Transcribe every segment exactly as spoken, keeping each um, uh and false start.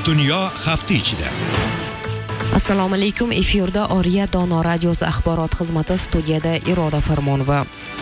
Dunyo hafta ichida. Assalomu alaykum. Efirda Oriya Dono radiosi axborot xizmati, studiyada Iroda Farmonova.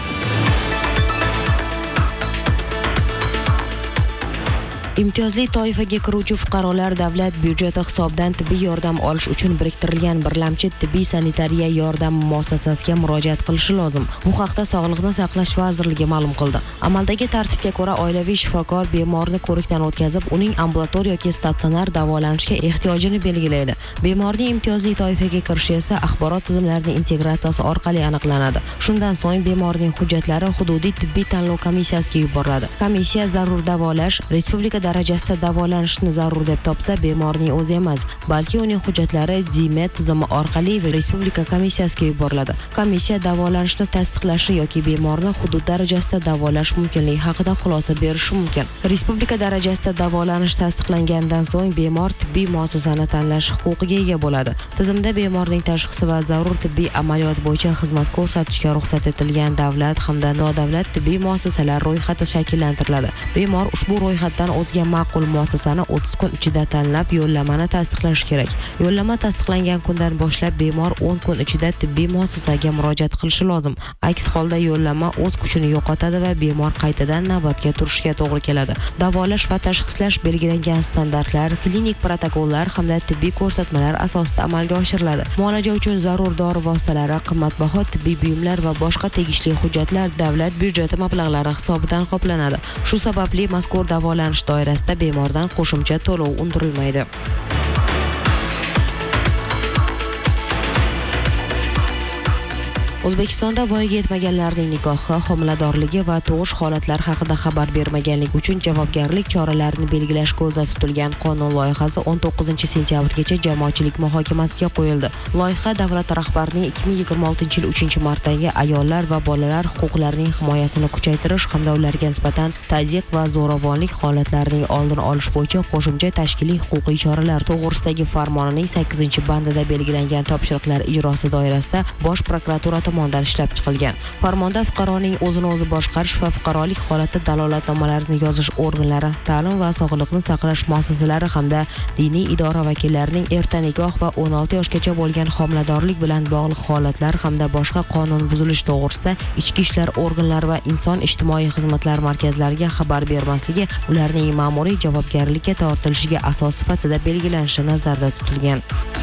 Imtiyozli toifaga kiruvchi fuqarolar davlat byudjeti hisobidan tibbiy yordam olish uchun biriktirilgan birlamchi tibbiy sanitariya yordam muassasasiga murojaat qilishi lozim. Bu haqda Sog'liqni saqlash vazirligi ma'lum qildi. Amaldagi tartibga ko'ra, oilaviy shifokor bemorni ko'rikdan o'tkazib, uning ambulator yoki statsionar davolanishga ehtiyojini belgilaydi. Bemorning imtiyozli toifaga kirishi esa axborot tizimlarining integratsiyasi orqali aniqlanadi. Shundan so'ng bemorning hujjatlari hududiy tibbiy tanlov komissiyasiga yuboriladi. Komissiya zarur davolash, respublika darajasida davolanishni zarur deb topsa, bemorning o'zi emas, balki uning hujjatlari DIMET tizimi orqali respublika komissiyasiga yuboriladi. Komissiya davolanishni tasdiqlashi yoki bemorni hudud darajasida davolash mumkinligi haqida xulosa berishi mumkin. Respublika darajasida davolanish tasdiqlangandan so'ng bemor tibbiy muassasani tanlash huquqiga ega bo'ladi. Tizimda bemorning tashxisi va zarur tibbiy amaliyot bo'yicha xizmat ko'rsatishga ruxsat etilgan davlat hamda nodavlat tibbiy muassasalar ro'yxati shakllantiriladi. Bemor ushbu ro'yxatdan o'zga ma'qul muassasani o'ttiz kun ichida tanlab, yo'llamani tasdiqlashi kerak. Yo'llama tasdiqlangan kundan boshlab bemor o'n kun ichida tibbiy muassasaga murojaat qilishi lozim. Aks holda yo'llama o'z kuchini yo'qotadi va bemor qaytadan navbatga turishga to'g'ri keladi. Davolash va tashxislash belgilangan standartlar, klinik protokollar hamda tibbiy ko'rsatmalar asosida amalga oshiriladi. Muolaja uchun zarur dori vositalari, qimmatbaho tibbiy buyumlar va boshqa tegishli hujjatlar davlat byudjeti mablag'lari hisobidan qoplanadi. Shu sababli mazkur davolanish doirasida bemordan qo'shimcha to'lov undirilmaydi. O'zbekistonda voyaga yetmaganlarning nikohi, homiladorligi va tug'ish holatlari haqida xabar bermaganlik uchun javobgarlik choralarini belgilash ko'zda tutilgan qonun loyihasi o'n to'qqizinchi sentyabrgacha jamoatchilik muhokamasiga qo'yildi. Loyiha davlat rahbarining ikki ming yigirma oltinchi yil uchinchi martdagi ayollar va bolalar huquqlarining himoyasini kuchaytirish hamda ularga nisbatan tazyiq va zo'ravonlik holatlarining oldini olish bo'yicha qo'shimcha tashkiliy huquqiy choralar to'g'risidagi farmonining sakkizinchi bandida belgilangan topshiriqlar ijrosi doirasida Bosh prokuratura tomonidan ishlab chiqilgan. Farmonda fuqaroning o'zini o'zi boshqarish va fuqarolik holati dalolatnomalarini yozish organlari, ta'lim va sog'liqni saqlash muassasalari hamda diniy idora vakillarining erta nikoh va o'n olti yoshgacha bo'lgan homiladorlik bilan bog'liq holatlar hamda boshqa qonun buzilish to'g'risida ichki ishlar organlari va inson ijtimoiy xizmatlar markazlariga xabar bermasligi ularning ma'muriy javobgarlikka tortilishiga asos sifatida belgilanishi nazarda tutilgan.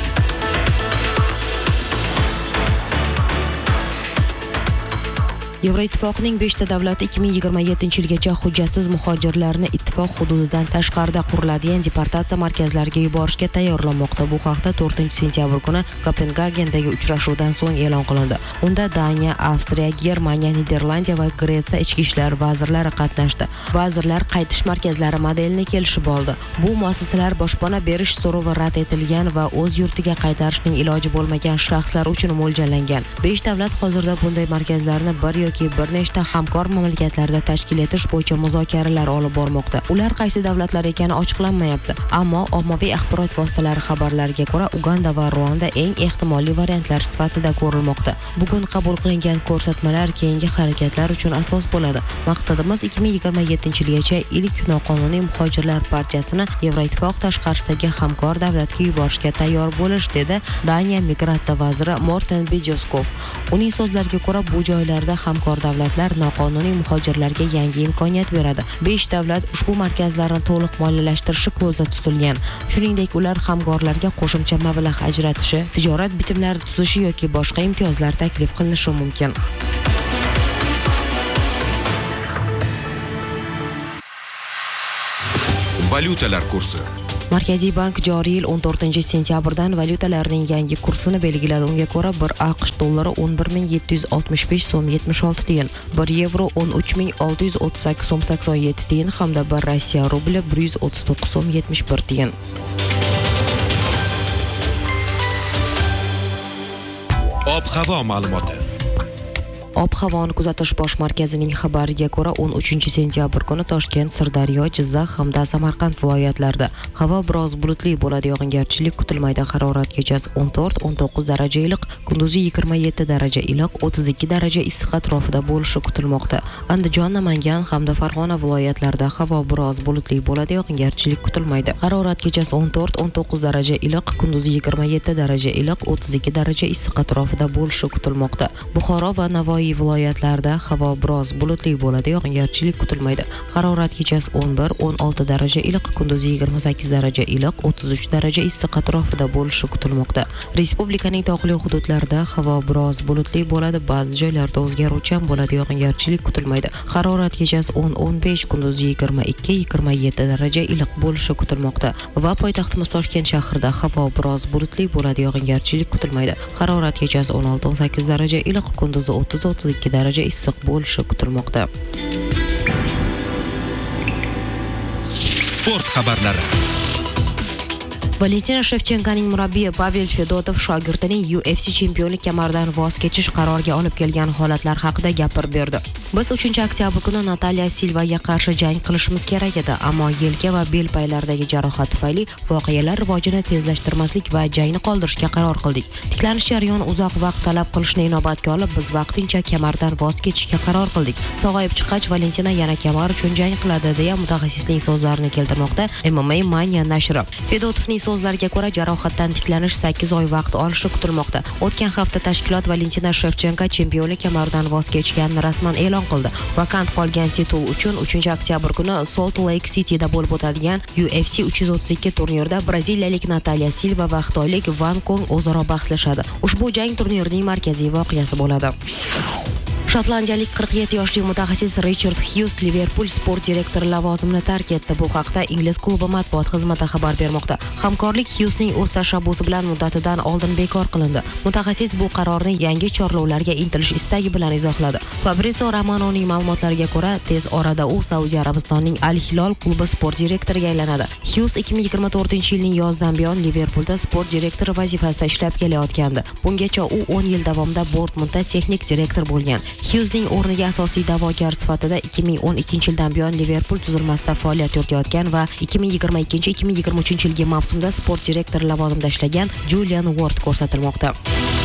Yevroittifoqning beshta davlati ikki ming yigirma yettinchi yilgacha hujjatsiz muhojirlarni ittifoq hududidan tashqarida quriladigan deportatsiya markazlariga yuborishga tayyorlanmoqda. Bu haqda to'rtinchi sentyabr kuni Kopengagendagi uchrashuvdan so'ng e'lon qilindi. Unda Daniya, Avstriya, Germaniya, Niderlandiya va Gretsiya ichki ishlar vazirlari qatnashdi. Vazirlar qaytish markazlari modelini kelishib oldi. Bu muassasalar boshpana berish so'rovi rad etilgan va o'z yurtiga qaytarishning iloji bo'lmagan shaxslar uchun mo'ljallangan. besh davlat hozirda bunday markazlarni bir yoki bir nechta hamkor mamlakatlarda tashkil etish bo'yicha muzokaralar olib bormoqda. Ular qaysi davlatlar ekani ochiqlanmayapti. Ammo ommaviy axborot vositalari xabarlariga ko'ra Uganda va Ruanda eng ehtimoliy variantlar sifatida ko'rilmoqda. Bugun qabul qilingan ko'rsatmalar keyingi harakatlar uchun asos bo'ladi. Maqsadimiz ikki ming yigirma yettinchi yilgacha ilk noqonuniy muhojirlar partiyasini Yevroittifoq tashqarisidagi hamkor davlatga yuborishga tayyor bo'lish, dedi Daniya migratsiya vaziri Morten Bidjoskov. Uning so'zlariga ko'ra, bu joylarda hamkor davlatlar noqonuniy muhojirlarga yangi imkoniyat beradi. besh davlat ushbu markazlarni to'liq moliyalashtirishi ko'zda tutilgan. Shuningdek, ular hamkorlarga qo'shimcha mablag' ajratishi, tijorat bitimlari tuzishi yoki boshqa imtiyozlar taklif qilinishi mumkin. Valyutalar kursi. Markaziy bank joriy yil o'n to'rtinchi sentyabrdan valyutalarning yangi kursini belgiladi. Unga ko'ra, bir AQSh dollari o'n bir ming yetti yuz oltmish besh so'm yetmish olti tiyin, bir yevro o'n uch ming olti yuz o'ttiz sakkiz so'm sakson yetti tiyin hamda bir Rossiya rubli bir yuz o'ttiz to'qqiz so'm yetmish bir tiyin. Ob-havo ma'lumoti. Ob-havoni kuzatish bosh markazining xabariga ko'ra, o'n uchinchi sentyabr kuni Toshkent, Sirdaryo, Jizzax hamda Samarqand viloyatlarida havo biroz bulutli bo'ladi, yog'ingarchilik kutilmaydi. Harorat kechasi o'n to'rt o'n to'qqiz daraja iliq, kunduzi yigirma yetti daraja iliq, o'ttiz ikki daraja issiq atrofida bo'lishi kutilmoqda. Andijon, Namangan hamda Farg'ona viloyatlarida havo biroz bulutli bo'ladi, yog'ingarchilik kutilmaydi. Harorat kechasi o'n to'rt o'n to'qqiz daraja iliq, kunduzi yigirma yetti daraja iliq, o'ttiz ikki daraja issiq atrofida bo'lishi kutilmoqda. Buxoro va Navoiy viloyatlarida havo biroz bulutli bo'ladi, yog'ingarchilik kutilmaydi. Harorat kechasi o'n bir o'n olti daraja iliq, kunduzi yigirma sakkiz daraja iliq, o'ttiz uch daraja issiq atrofida bo'lishi kutilmoqda. Respublikaning tog'li hududlarida havo biroz bulutli bo'ladi, ba'zi joylarda o'zgaruvchan bo'ladi, yog'ingarchilik kutilmaydi. Harorat kechasi o'n o'n besh, kunduzi yigirma ikki yigirma yetti daraja iliq bo'lishi kutilmoqda. Va poytaxtimiz Toshkent shahrida havo biroz bulutli bo'ladi, yog'ingarchilik kutilmaydi. Harorat kechasi o'n olti o'n sakkiz daraja iliq, kunduzi o'ttiz o'ttiz ikki daraja issiq bo'lishi kutilmoqda. Sport xabarlari. Valentina Shevchenkoning murabbiyi Pavel Fedotov shogirdining U F C chempionlik kamaridan voz kechish qaroriga olib kelgan holatlar haqida gapirib berdi. Biz uchinchi oktyabr kuni Natalya Silvaga qarshi jang qilishimiz kerak edi, ammo yelka va bel paylaridagi jarohat tufayli voqealar rivojini tezlashtirmaslik va jangni qoldirishga qaror qildik. Tiklanish jarayoni uzoq vaqt talab qilishni inobatga olib, biz vaqtincha kamardan voz kechishga qaror qildik. Sog'ayib chiqqach, Valentina yana kamar uchun jang qiladi, deya mutaxassisning so'zlarini keltirmoqda M M A Mania nashri. Fedotovning so'zlariga ko'ra, jarohatdan tiklanish sakkiz oy vaqt olishi kutilmoqda. O'tgan hafta tashkilot Valentina Shevchenko chempionlik kamaridan voz kechganini rasman e'lon qildi. Vakant qolgan titul uchun uchinchi oktyabr kuni Salt Lake Cityda bo'lib o'tadigan U F C uch yuz o'ttiz ikki turnirida braziliyalik Natalya Silva va xitoylik Van Kong o'zaro bahslashadi. Ushbu jang turnirning markaziy voqeasi bo'ladi. Shotlandiyalik qirq yetti yoshli mutaxassis Richard Hughes Liverpool sport direktori lavozimini tark etdi. Bu haqda ingliz klubi matbuot xizmati xabar bermoqda. Hamkorlik Hughesning o'z tashabbusi bilan muddatidan oldin bekor qilindi. Mutaxassis bu qarorni yangi chorlovlarga intilish istagi bilan izohladi. Fabrizio Romanoning ma'lumotlariga ko'ra, tez orada u Saudiya Arabistonining Al Hilol klubi sport direktoriga aylanadi. Hughes ikki ming yigirma to'rtinchi yilning yozidan buyon Liverpoolda sport direktori vazifasida ishlab kelayotgandi. Bungacha u o'n yil davomida Dortmundda texnik direktor bo'lgan. Hughesning o'rniga asosiy da'vogar sifatida ikki ming o'n ikkinchi yildan buyon Liverpool tuzilmasida faoliyat yuritayotgan va ikki ming yigirma ikkinchi ikki ming yigirma uchinchi yilgi mavsumda sport direktori lavozimida ishlagan Julian Ward ko'rsatilmoqda.